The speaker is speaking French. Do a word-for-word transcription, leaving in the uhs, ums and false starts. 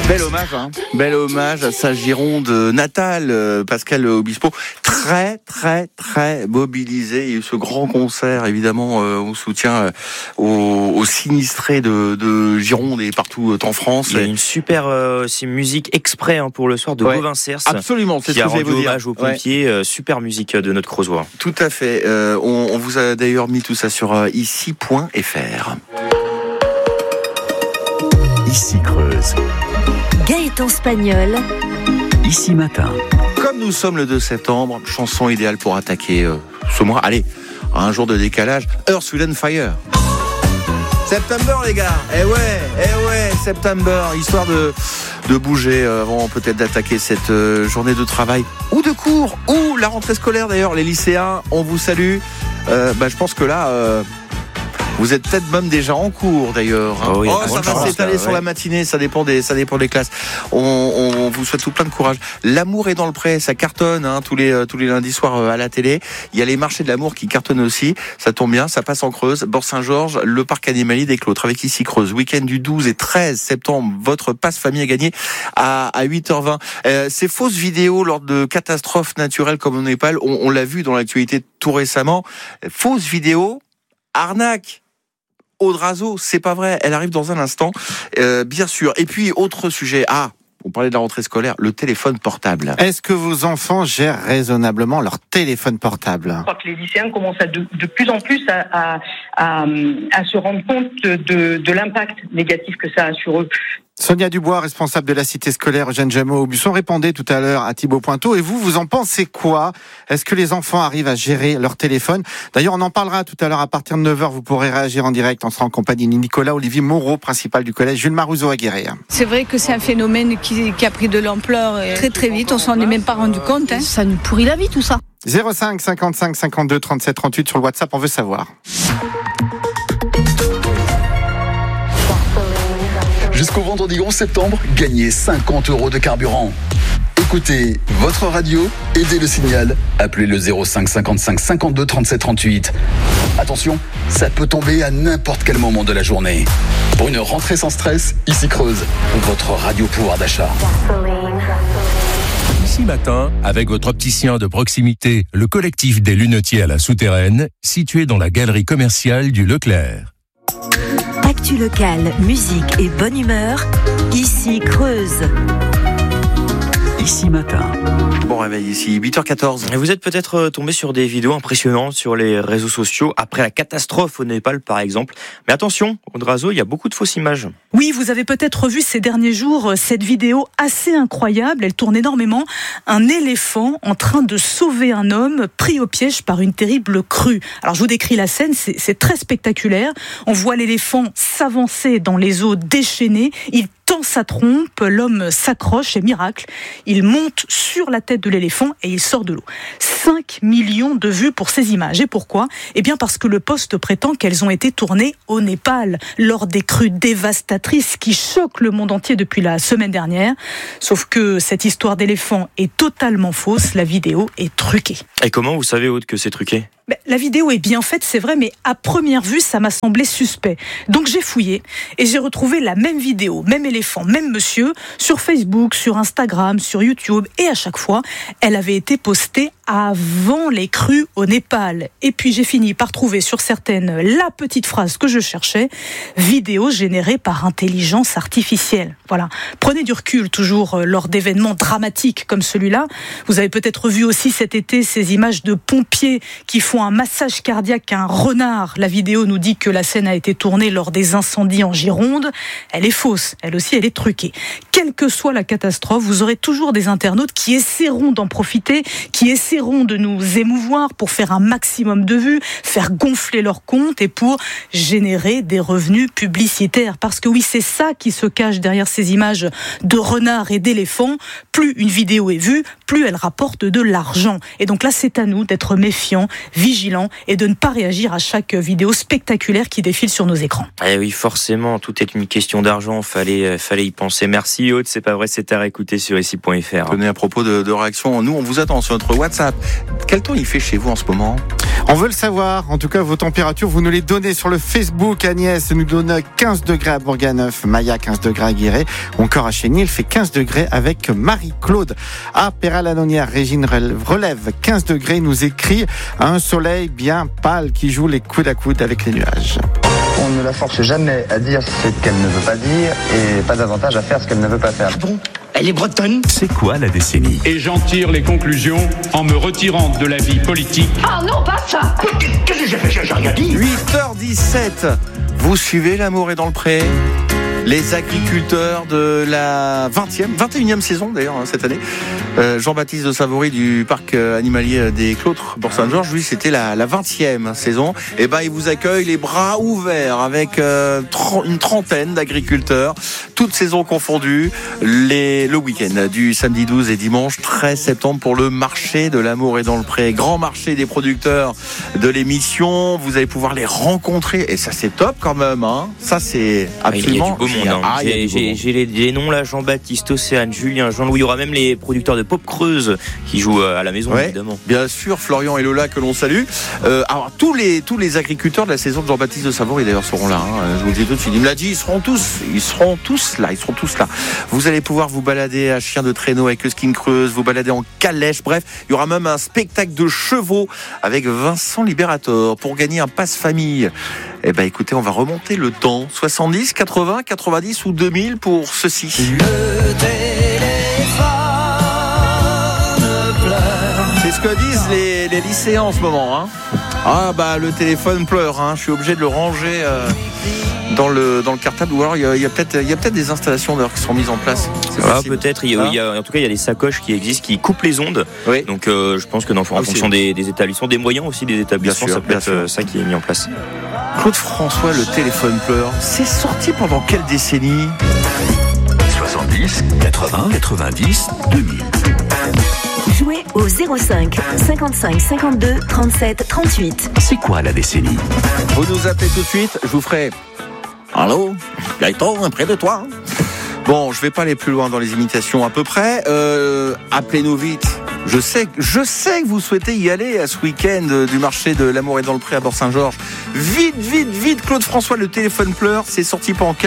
Bel hommage, hein. Bel hommage à sa Gironde natale, Pascal Obispo. Très, très, très mobilisé. Il y a eu ce grand concert, évidemment, euh, au soutien aux, aux sinistrés de, de Gironde et partout en France. Il y a une super euh, aussi musique exprès hein, pour le soir de ouais, Gauvin Cers. Absolument, c'est qui ce a que rendu vous dire. hommage aux pompiers. Ouais. Euh, super musique de notre Creusois. Tout à fait. Euh, on, on vous a d'ailleurs mis tout ça sur euh, ici point f r. Ici Creuse. Gaëtan Spagnol. Ici Matin. Comme nous sommes le deux septembre, chanson idéale pour attaquer euh, ce mois. Allez, un jour de décalage. Earth, Wind and Fire. September, les gars. Eh ouais, eh ouais, September. Histoire de, de bouger avant peut-être d'attaquer cette euh, journée de travail ou de cours ou la rentrée scolaire d'ailleurs. Les lycéens, on vous salue. Euh, bah, je pense que là... Euh, Vous êtes peut-être même déjà en cours d'ailleurs. Hein. Oh, oui, oh ça va chance, s'étaler là, sur ouais. la matinée, ça dépend des, ça dépend des classes. On, on vous souhaite tout plein de courage. L'amour est dans le pré, ça cartonne hein, tous les tous les lundis soirs à la télé. Il y a les marchés de l'amour qui cartonnent aussi. Ça tombe bien, ça passe en Creuse. Bord-Saint-Georges, le parc animalier des Clôtres avec ici Creuse. Week-end du douze et treize septembre, votre passe famille à gagner à, à huit heures vingt. Euh, ces fausses vidéos lors de catastrophes naturelles comme au Népal, on, on l'a vu dans l'actualité tout récemment. Fausses vidéos, arnaque. Audrazo, c'est pas vrai, elle arrive dans un instant, euh, bien sûr. Et puis, autre sujet, ah, on parlait de la rentrée scolaire, le téléphone portable. Est-ce que vos enfants gèrent raisonnablement leur téléphone portable ? Je crois que les lycéens commencent à de, de plus en plus à, à, à, à se rendre compte de, de l'impact négatif que ça a sur eux. Sonia Dubois, responsable de la cité scolaire Eugène Jameau-Aubusson, répondait tout à l'heure à Thibaut Pointeau. Et vous, vous en pensez quoi ? Est-ce que les enfants arrivent à gérer leur téléphone ? D'ailleurs, on en parlera tout à l'heure à partir de neuf heures. Vous pourrez réagir en direct. On sera en compagnie de Nicolas Olivier Moreau, principal du collège Jules Marouzeau à Guéret. C'est vrai que c'est un phénomène qui, qui a pris de l'ampleur très très vite. On s'en est même pas rendu compte. Hein. Ça nous pourrit la vie tout ça. zéro cinq cinquante-cinq cinquante-deux trente-sept trente-huit sur le WhatsApp, on veut savoir. Jusqu'au vendredi onze septembre, gagnez cinquante euros de carburant. Écoutez votre radio, aidez le signal, appelez le zéro cinq cinquante-cinq cinquante-deux trente-sept trente-huit. Attention, ça peut tomber à n'importe quel moment de la journée. Pour une rentrée sans stress, ici Creuse, votre radio pouvoir d'achat. Ici Matin, avec votre opticien de proximité, le collectif des lunetiers à la Souterraine, situé dans la galerie commerciale du Leclerc. Actu locale, musique et bonne humeur, ici Creuse. Ici Matin. Bon réveil ici, huit heures quatorze. Et vous êtes peut-être tombé sur des vidéos impressionnantes sur les réseaux sociaux après la catastrophe au Népal par exemple. Mais attention, Audrazo, il y a beaucoup de fausses images. Oui, vous avez peut-être vu ces derniers jours cette vidéo assez incroyable. Elle tourne énormément. Un éléphant en train de sauver un homme pris au piège par une terrible crue. Alors je vous décris la scène, c'est, c'est très spectaculaire. On voit l'éléphant s'avancer dans les eaux déchaînées. Il tend sa trompe, l'homme s'accroche et miracle, il monte sur la tête de l'éléphant et il sort de l'eau. cinq millions de vues pour ces images. Et pourquoi ? Eh bien parce que le Poste prétend qu'elles ont été tournées au Népal lors des crues dévastatrices qui choquent le monde entier depuis la semaine dernière. Sauf que cette histoire d'éléphant est totalement fausse, la vidéo est truquée. Et comment vous savez, Aude, que c'est truqué ? Ben, la vidéo est bien faite, c'est vrai, mais à première vue, ça m'a semblé suspect. Donc j'ai fouillé et j'ai retrouvé la même vidéo, même éléphant, même monsieur, sur Facebook, sur Instagram, sur YouTube. Et à chaque fois, elle avait été postée avant les crues au Népal. Et puis j'ai fini par trouver sur certaines la petite phrase que je cherchais, vidéo générée par intelligence artificielle. Voilà. Prenez du recul toujours lors d'événements dramatiques comme celui-là. Vous avez peut-être vu aussi cet été ces images de pompiers qui font un massage cardiaque à un renard. La vidéo nous dit que la scène a été tournée lors des incendies en Gironde. Elle est fausse. Elle aussi, elle est truquée. Quelle que soit la catastrophe, vous aurez toujours des internautes qui essaieront d'en profiter, qui essaieront de nous émouvoir pour faire un maximum de vues, faire gonfler leur compte et pour générer des revenus publicitaires. Parce que oui, c'est ça qui se cache derrière ces images de renards et d'éléphants. Plus une vidéo est vue, plus elle rapporte de l'argent. Et donc là, c'est à nous d'être méfiants, vigilants et de ne pas réagir à chaque vidéo spectaculaire qui défile sur nos écrans. Eh oui, forcément, tout est une question d'argent. Fallait, fallait y penser. Merci, Aude. C'est pas vrai, c'est à réécouter sur ici point f r. Tenez, à propos de, de réaction, nous, on vous attend sur notre WhatsApp. WhatsApp. Quel temps il fait chez vous en ce moment ? On veut le savoir. En tout cas, vos températures, vous nous les donnez sur le Facebook. Agnès nous donne quinze degrés à Bourganeuf, Maya quinze degrés à Guéret, ou encore à Chény, il fait quinze degrés avec Marie-Claude. À Péral-Lanonière, Régine relève quinze degrés, nous écrit un soleil bien pâle qui joue les coudes à coude avec les nuages. On ne la force jamais à dire ce qu'elle ne veut pas dire et pas davantage à faire ce qu'elle ne veut pas faire. Bon, elle est bretonne. C'est quoi la décennie ? Et j'en tire les conclusions en me retirant de la vie politique. Ah non, pas ça. Qu'est-ce que j'ai fait ? J'ai rien dit. huit heures dix-sept. Vous suivez L'amour est dans le pré ? Les agriculteurs de la vingtième, vingt et unième saison d'ailleurs hein, cette année. Euh, Jean-Baptiste de Savory du parc animalier des Clotres, Bourg-Saint-Georges, lui c'était la, la vingtième saison. Et ben il vous accueille les bras ouverts avec euh, tr- une trentaine d'agriculteurs, toutes saisons confondues, les, le week-end du samedi douze et dimanche treize septembre pour le marché de l'amour et dans le pré. Grand marché des producteurs de l'émission. Vous allez pouvoir les rencontrer et ça c'est top quand même. Hein. Ça c'est absolument. Ah, Monde, hein. ah, j'ai, j'ai, j'ai les, les noms là, Jean-Baptiste, Océane, Julien, Jean-Louis. Il y aura même les producteurs de Pop Creuse qui jouent à la maison, ouais, évidemment. Bien sûr, Florian et Lola que l'on salue. Euh, alors tous les tous les agriculteurs de la saison de Jean-Baptiste de Savory d'ailleurs seront là. Hein. Je vous le dis tout de suite. Il me l'a dit, ils seront tous, ils seront tous là, ils seront tous là. Vous allez pouvoir vous balader à chien de traîneau avec Skin Creuse, vous balader en calèche. Bref, il y aura même un spectacle de chevaux avec Vincent Liberator pour gagner un passe famille. Eh ben écoutez, on va remonter le temps. soixante-dix, quatre-vingts, quatre-vingt-dix ou deux mille pour ceci. Le téléphone pleure. C'est ce que disent les, les lycéens en ce moment. Hein. Ah bah le téléphone pleure. Hein. Je suis obligé de le ranger euh, dans le dans le cartable. Ou alors il y a, il y a peut-être il y a peut-être des installations d'ailleurs qui seront mises en place. Ah, peut-être. Il y a, il y a, en tout cas, il y a des sacoches qui existent qui coupent les ondes. Oui. Donc euh, je pense que dans, en ah, fonction des, des établissements, des moyens aussi des établissements, sûr, ça peut être sûr. ça qui est mis en place. Claude François, le téléphone pleure. C'est sorti pendant quelle décennie ? soixante-dix, quatre-vingts, quatre-vingt-dix, deux mille. Jouez au zéro cinq, cinquante-cinq, cinquante-deux, trente-sept, trente-huit. C'est quoi la décennie ? Vous nous appelez tout de suite, je vous ferai. Allô ? Gaëtan, près de toi. Bon, je vais pas aller plus loin dans les imitations à peu près. Euh, appelez-nous vite. Je sais, je sais que vous souhaitez y aller à ce week-end du marché de l'amour et dans le pré à Bourg-Saint-Georges. Vite, vite, vite, Claude François, le téléphone pleure. C'est sorti pendant quelle décennie ?